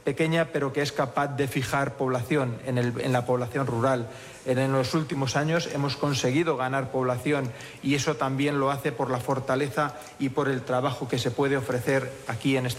pequeña, pero que es capaz de fijar población en la población rural. En los últimos años hemos conseguido ganar población y eso también lo hace por la fortaleza y por el trabajo que se puede ofrecer aquí en esta